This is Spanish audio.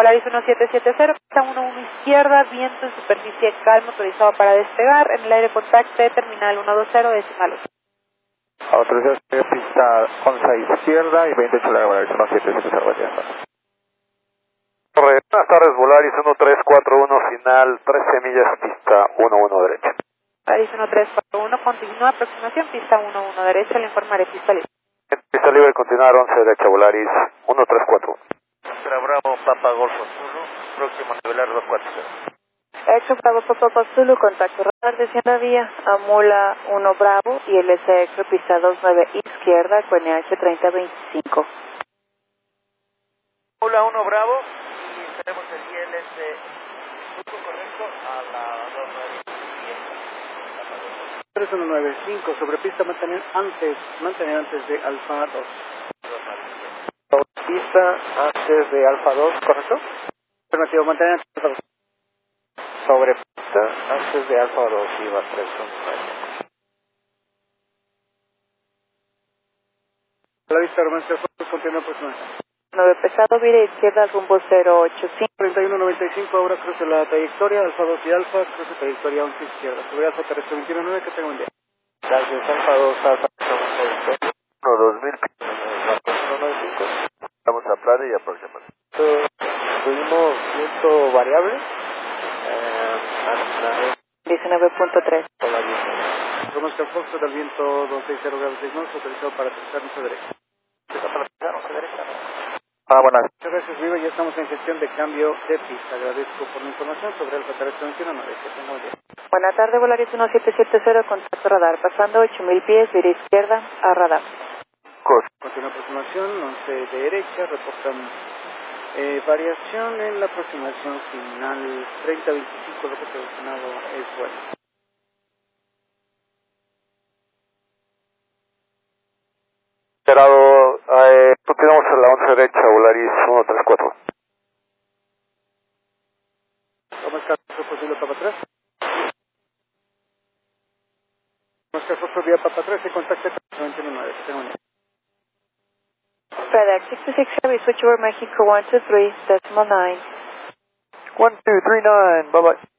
Polaris 1770, pista 11 izquierda, viento en superficie calma, autorizado para despegar, en el aire contacte, terminal 120, decimal 8. Autorización pista 11 izquierda y 28 la Polaris 1770. Buenas tardes, Volaris 1341, final 13 millas, pista 11 derecha. Polaris 1341, continúa aproximación, pista 11 derecha, le informaré pista libre. Pista libre, continuar 11 derecha, Volaris 1341. Bravo, Papa Golfo Zulu, próximo nivelar 240. Exo Bravo Papa Zulu, contacto radar, descienda vía, Amula 1 Bravo y LS Exo, pista 29 izquierda, con NH 3025. Amula 1 Bravo y tenemos el ILS correcto a la 3195 sobre pista mantener antes de Alfa 2. Pista antes de Alfa 2, ¿correcto? Afirmativo, mantener antes de Alfa 2. Sobre pista antes de Alfa 2, iba 319. La vista Romance Fox continúa aproximadamente. 9 pesado, vire izquierda al rumbo 085. 3195, ahora cruce la trayectoria, Alfa 2 y Alfa, cruce trayectoria 11 izquierda. Sobre Alfa terrestre 219, que tengo un día. Gracias, Alfa 2, Alfa 2000, 195. Estamos a playa y aproximadamente. Tuvimos viento variable. 19.3. Romance Fox del viento 260 grados 6 knots, autorizado para aterrizar en su derecha. Buenas. Muchas gracias, Viva. Ya estamos en gestión de cambio de pista. Agradezco por la información sobre Alfa Terrestre 219. Que tenga un día. Buenas tardes, Volaris 1770, contacto radar, pasando 8000 pies, vire izquierda a radar. Continúa aproximación, 11 de derecha, reportan variación en la aproximación final 30-25, lo que seleccionado es bueno. Esperado, continuamos a la 11 derecha, Volaris 134. ¿Cómo es caso posible para atrás? ¿Cómo es caso vía para atrás? Se contacta con 29, que tengo un día. FedEx 66 Heavy, switch over Mexico 123.9. 1239, bye bye.